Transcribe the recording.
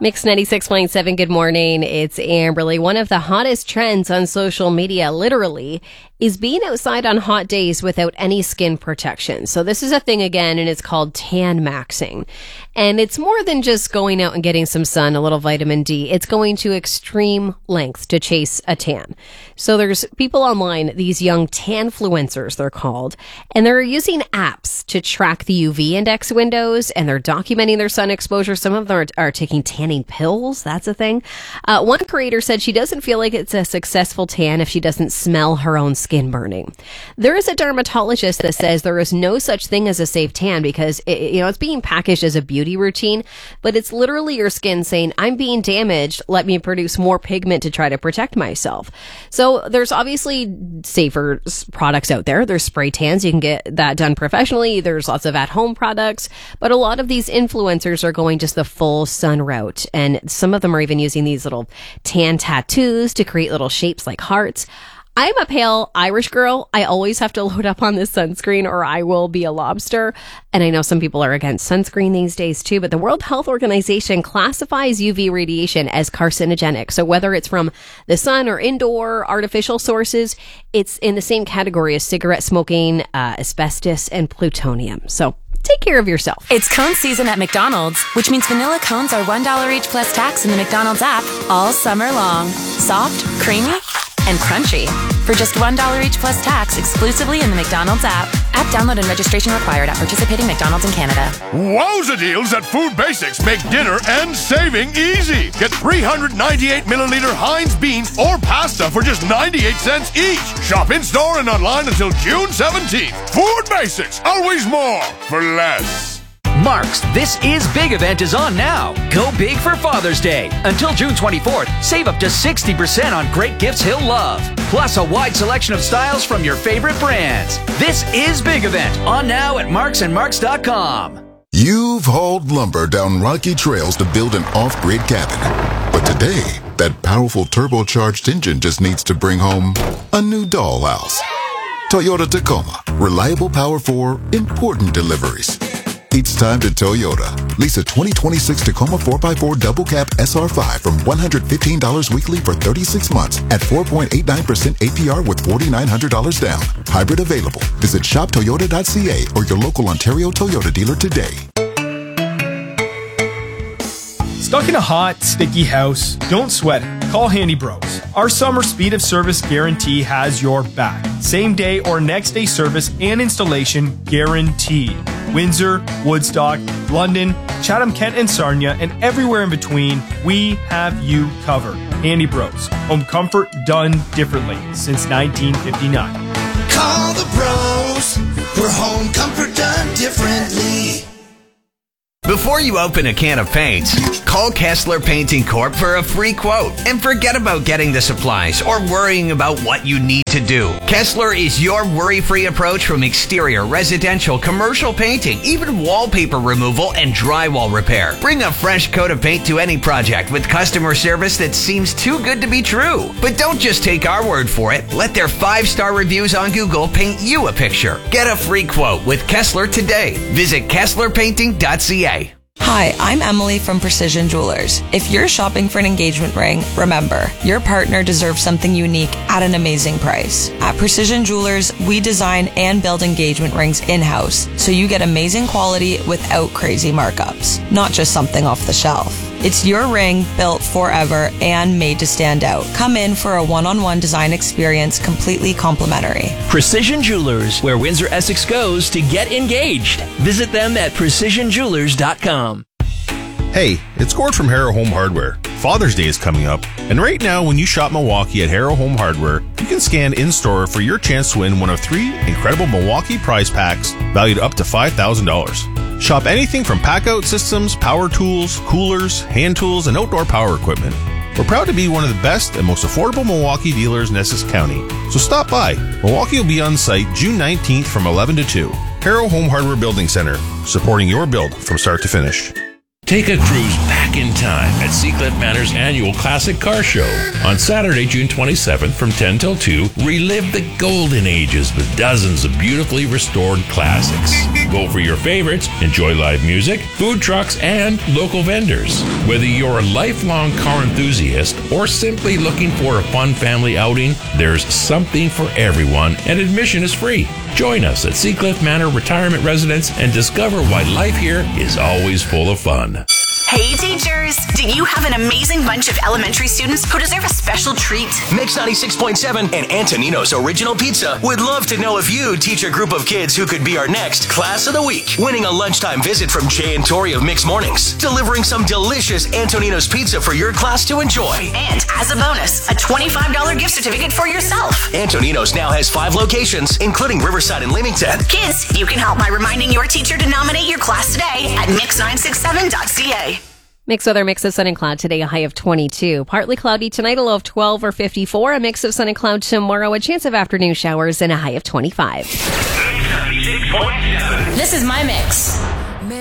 Mix 96.7, good morning. It's Amberly. One of the hottest trends on social media, literally, is being outside on hot days without any skin protection. So this is a thing again, and it's called tan maxing. And it's more than just going out and getting some sun, a little vitamin D. It's going to extreme lengths to chase a tan. So there's people online, these young tanfluencers, they're called, and they're using apps to track the UV index windows, and they're documenting their sun exposure. Some of them are taking tanning pills. That's a thing. One creator said she doesn't feel like it's a successful tan if she doesn't smell her own skin burning. There is a dermatologist that says there is no such thing as a safe tan because it's being packaged as a beauty routine, but it's literally your skin saying, I'm being damaged. Let me produce more pigment to try to protect myself. So there's obviously safer products out there. There's spray tans. You can get that done professionally. There's lots of at-home products, but a lot of these influencers are going just the full sun route. And some of them are even using these little tan tattoos to create little shapes like hearts. I'm a pale Irish girl. I always have to load up on this sunscreen or I will be a lobster. And I know some people are against sunscreen these days too, but the World Health Organization classifies UV radiation as carcinogenic. So whether it's from the sun or indoor artificial sources, it's in the same category as cigarette smoking, asbestos, and plutonium. So take care of yourself. It's cone season at McDonald's, which means vanilla cones are $1 each plus tax in the McDonald's app all summer long. Soft, creamy, and crunchy. For just $1 each plus tax exclusively in the McDonald's app. App download and registration required at participating McDonald's in Canada. Wowza deals at Food Basics make dinner and saving easy. Get 398 milliliter Heinz beans or pasta for just 98 cents each. Shop in store and online until June 17th. Food Basics, always more for less. Mark's This Is Big event is on now. Go big for Father's Day. Until June 24th, save up to 60% on great gifts he'll love. Plus a wide selection of styles from your favorite brands. This Is Big event on now at marksandmarks.com. You've hauled lumber down rocky trails to build an off-grid cabin. But today, that powerful turbocharged engine just needs to bring home a new dollhouse. Toyota Tacoma. Reliable power for important deliveries. It's time to Toyota. Lease a 2026 Tacoma 4x4 double cab SR5 from $115 weekly for 36 months at 4.89% APR with $4,900 down. Hybrid available. Visit shoptoyota.ca or your local Ontario Toyota dealer today. Stuck in a hot, sticky house? Don't sweat it. Call Handy Bros. Our summer speed of service guarantee has your back. Same day or next day service and installation guaranteed. Windsor, Woodstock, London, Chatham, Kent, and Sarnia, and everywhere in between, we have you covered. Handy Bros. Home comfort done differently since 1959. Call the pros. For home comfort done differently. Before you open a can of paints, call Kessler Painting Corp for a free quote and forget about getting the supplies or worrying about what you need to do. Kessler is your worry-free approach from exterior, residential, commercial painting, even wallpaper removal and drywall repair. Bring a fresh coat of paint to any project with customer service that seems too good to be true. But don't just take our word for it. Let their 5-star reviews on Google paint you a picture. Get a free quote with Kessler today. Visit KesslerPainting.ca. Hi, I'm Emily from Precision Jewelers. If you're shopping for an engagement ring, remember, your partner deserves something unique at an amazing price. At Precision Jewelers, we design and build engagement rings in-house, so you get amazing quality without crazy markups, not just something off the shelf. It's your ring built forever and made to stand out. Come in for a one-on-one design experience completely complimentary. Precision Jewelers, where Windsor Essex goes to get engaged. Visit them at precisionjewelers.com. Hey, it's Gord from Harrow Home Hardware. Father's Day is coming up, and right now when you shop Milwaukee at Harrow Home Hardware, you can scan in-store for your chance to win one of 3 incredible Milwaukee prize packs valued up to $5,000. Shop anything from pack-out systems, power tools, coolers, hand tools, and outdoor power equipment. We're proud to be one of the best and most affordable Milwaukee dealers in Essex County. So stop by. Milwaukee will be on site June 19th from 11 to 2. Harrow Home Hardware Building Center, supporting your build from start to finish. Take a cruise back in time at Seacliff Manor's annual Classic Car Show. On Saturday, June 27th from 10 till 2, relive the golden ages with dozens of beautifully restored classics. Go for your favorites, enjoy live music, food trucks, and local vendors. Whether you're a lifelong car enthusiast or simply looking for a fun family outing, there's something for everyone, and admission is free. Join us at Seacliff Manor Retirement Residence and discover why life here is always full of fun. Hey teachers, do you have an amazing bunch of elementary students who deserve a special treat? Mix 96.7 and Antonino's Original Pizza would love to know if you teach a group of kids who could be our next Class of the Week. Winning a lunchtime visit from Jay and Tori of Mix Mornings. Delivering some delicious Antonino's Pizza for your class to enjoy. And as a bonus, a $25 gift certificate for yourself. Antonino's now has 5 locations, including Riverside and Leamington. Kids, you can help by reminding your teacher to nominate your class today at mix967.ca. Mixed weather, mix of sun and cloud today, a high of 22. Partly cloudy tonight, a low of 12 or 54. A mix of sun and cloud tomorrow, a chance of afternoon showers and a high of 25. This is my mix.